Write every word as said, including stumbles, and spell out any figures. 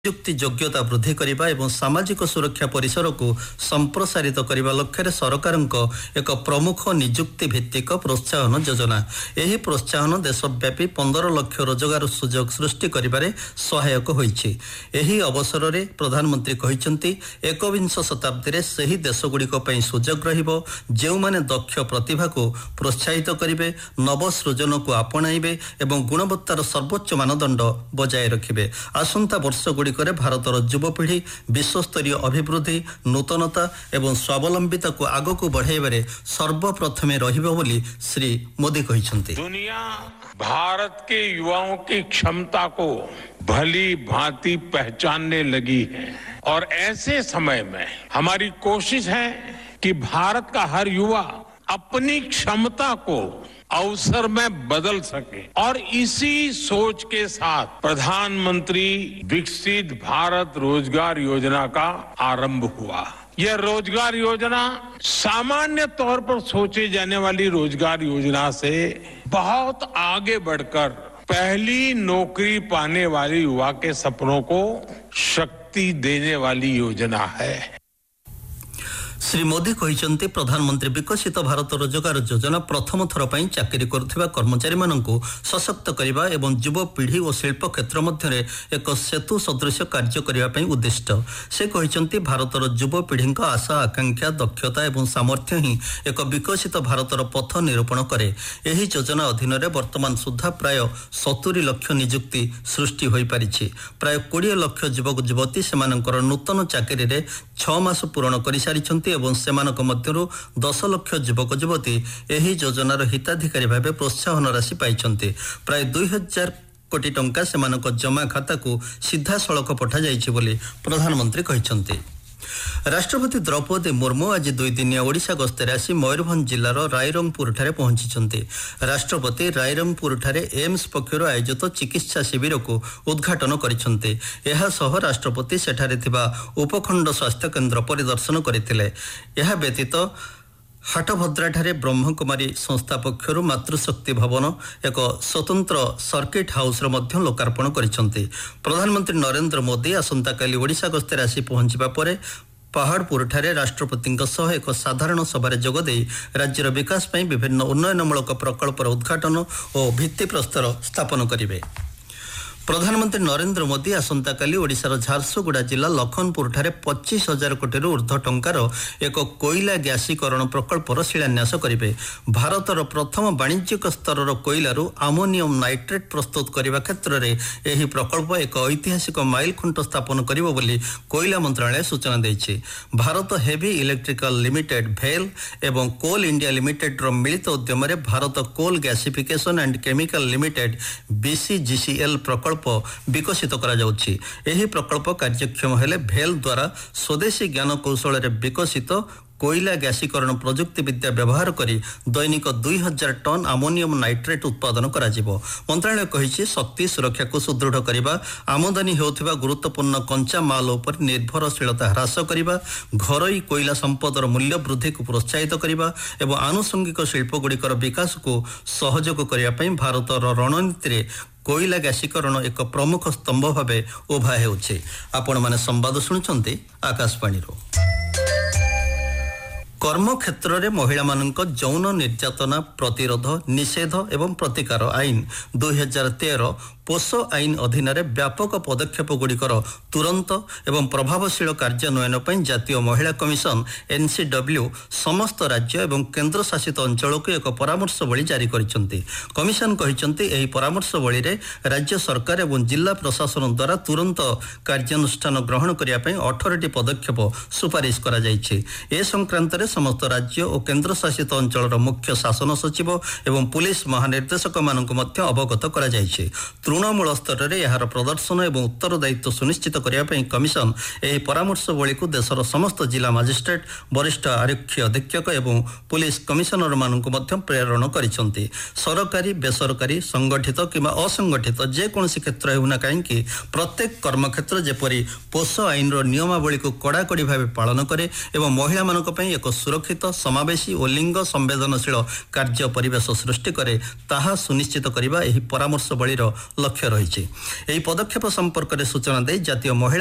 नियुक्ति योग्यता वृद्धि करने और सामाजिक सुरक्षा परिसर को संप्रसारित करने लक्ष्य रे सरकार एक प्रमुख नियुक्ति भित्तिक प्रोत्साहन योजना। यह प्रोत्साहन देशव्यापी पंद्रह लाख रोजगार सुजोग सृष्टि करिबारे सहायक होइछि। एही अवसर में प्रधानमंत्री कहिसंती एकविंश शताब्दी रे सही देशगुड़िक पई सुजोग रहिबो जेउ माने दक्ष प्रतिभा को प्रोत्साहित करिवे, नव सृजन को आपणाइबे एवं गुणवत्तार सर्वोच्च मानदंड बजाय रखिबे। आसंता वर्ष गुड़िकरे भारतर युवपीढ़ी विश्वस्तरीय अभिवृद्धि, नूतनता एवं स्वावलंबिता को आगक बढ़ाइबारे सर्वप्रथमे रहिबो बोली श्री मोदी कहिसंती। दुनिया भारत के युवाओं की क्षमता को भली भांति पहचानने लगी है और ऐसे समय में हमारी कोशिश है कि भारत का हर युवा अपनी क्षमता को अवसर में बदल सके और इसी सोच के साथ प्रधानमंत्री विकसित भारत रोजगार योजना का आरंभ हुआ। यह रोजगार योजना सामान्य तौर पर सोचे जाने वाली रोजगार योजना से बहुत आगे बढ़कर पहली नौकरी पाने वाले युवा के सपनों को शक्ति देने वाली योजना है। श्री मोदी कहिसंती प्रधानमंत्री विकसित भारत रोजगार योजना प्रथम थर पई चाकरी करुथिबा कर्मचारी माननकु सशक्त करिबा एवं युवा पीढ़ी और शिल्प क्षेत्र मध्यरे एक सेतु सदृश कार्य करिबा पई उद्दिष्ट। से कहिसंती भारतर युवा पीढ़ी आशा आकांक्षा दक्षता एवं सामर्थ्य ही एक विकसित भारतर पथ निरूपण करे। एही योजना अधीन रे वर्तमान सुधा प्राय सत्तरी लाख नियुक्ति सृष्टि होई पारिछि। प्राय बीस लाख युवक युवती सेमानकर नूतन चाकरी रे छह मास पूर्ण करि सारिछंती एवं सेमानक मध्यरु दस लाख युवक युवती एही योजनार हिताधिकारी भावे प्रोत्साहन राशि पाइछंती। प्राय दुई हजार कोटी टंका सेमानक जमा खाता को सीधा सड़क पठा जाइछि बोली प्रधानमंत्री कहिछंती। राष्ट्रपति द्रौपदी मुर्मू आज दुई दिनिया ओडिशा गस्ତରେ आसी मयूरभंज जिलार रायरंगपुर ठारे पहुंचिଛନ୍ତି। राष्ट्रपति रायरंगपुर ठारे एम्स पक्षर आयोजित चिकित्सा शिविर को उद्घाटन करिଛନ୍ତି। एहा सह राष्ट्रपति सेठारे थिबा उपखंड स्वास्थ्य केन्द्र परिदर्शन करथिले। एहा व्यतीत हाटभद्राठारे ब्रह्मकुमारी संस्था पक्षर मातृशक्ति भवन एक स्वतंत्र सर्किट हाउस मध्य लोकार्पण करिଛନ୍ତି। प्रधानमंत्री नरेंद्र मोदी आसंता काली ओडिशा गस्ତରେ आसी पहुंचिबा परे पहाड़पुर ठारे राष्ट्रपति सह एक साधारण सभारे जोगदे राज्यर विकास पई विभिन्न उन्नयनमूलक प्रकल्पर उद्घाटन और भित्तिप्रस्तर स्थापन करिवे। प्रधानमंत्री नरेंद्र मोदी आसंता काली ओडिशार झारसुगुड़ा जिला लखनपुर ठारे पच्चीस हजार कोटी ऊर्ध्व टंकार एक कोयला ग्यासीकरण प्रकल्पर शिलान्यास करिवे। भारतर प्रथम वाणिज्यिक स्तर कोयलारू आमोनियम नाइट्रेट प्रस्तुत करने क्षेत्र में यह प्रकल्प एक ऐतिहासिक माइल खुंट स्थापन करिवो बोली कोयला मंत्रालय सूचना देछि। भारत हेवी इलेक्ट्रिकल लिमिटेड भेल एवं कोल इंडिया लिमिटेड रो मिलित उद्यम रे Bharat coal gasification and chemical limited बीसीजीसीएल प्रकल्प विकसित करा जाउछि। एही प्रकल्प कार्यक्षम हेले भेल द्वारा स्वदेशी ज्ञान कौशल रे विकसित कोयला गैसीकरण प्रजुक्ति विद्या व्यवहार करी दैनिक दुई हजार टन आमोनियम नाइट्रेट उत्पादन करा जिवो। मंत्रालय कहिछि शक्ति सुरक्षा को सुदृढ़ करिबा, आमदानी हेउथिबा गुरुत्वपूर्ण कंचा माल उपर निर्भरशीलता ह्रास करिबा, घरोई कोयला संपदर मूल्य वृद्धि को प्रोत्साहित करिबा एवं आनुषंगिक शिल्प गुड़िकर विकास को सहयोग करिया पई भारतर रणनीति रे कोयला गैसीकरण एक प्रमुख स्तंभ भावे उभा हेउछि। आपण माने संवाद सुनुचंती आकाशवाणी रो। कर्म क्षेत्र में महिला मानक यौन निर्यातना प्रतिरोध निषेध एवं प्रतिकार आईन दुई हजार तेरह पोषो आईन अधीन व्यापक पदक्षेप गुड़िकर तुरंत एवं प्रभावशील कार्यान्वयन पर जातीय महिला कमिशन एनसीडब्ल्यू समस्त राज्य एवं केन्द्र शासित अंचल को एक परामर्शवली जारी करिसेंती। कमिशन कहिसेंती एही परामर्शवली रे राज्य सरकार एवं जिला प्रशासन द्वारा तुरंत कार्यानुष्ठान ग्रहण करिया पई अठारह टी पदक्षेप सुपारिश करा जायछि। ए संक्रांत रे समस्त राज्य और केन्द्र शासित अंचल मुख्य शासन सचिव एवं पुलिस महानिर्देशक मानक मध्य अवगत करा जायछि। तृणमूल स्तर में यार प्रदर्शन और उत्तरदायित्व सुनिश्चित करने कमिशन यह परामर्शवली को देशर समस्त जिला मजिस्ट्रेट वरिष्ठ आरक्षी अधीक्षक एवं पुलिस कमिशनर मानक प्रेरण करिसेंती। सरकारी बेसरकारी संगठित किंवा असंगठित जेकोसी क्षेत्र होना कहीं प्रत्येक कर्मक्षेत्र जेपरी पोषो आईन नियमावली को कड़ाकड़ी भाव पालन करे एवं महिला मानक पई एक ସୁରକ୍ଷିତ ସମାବେଶୀ ଓ ଲିଙ୍ଗ ସମ୍ବେଦନଶୀଳ କାର୍ଯ୍ୟ ପରିବେଶ ସୃଷ୍ଟି କରେ ତାହା ସୁନିଶ୍ଚିତ କରିବା ଏହି ପରାମର୍ଶବଳୀର ଲକ୍ଷ୍ୟ ରହିଛି। ଏହି ପଦକ୍ଷେପ ସମ୍ପର୍କରେ ସୂଚନା ଦେଇ ଜାତୀୟ ମହିଳା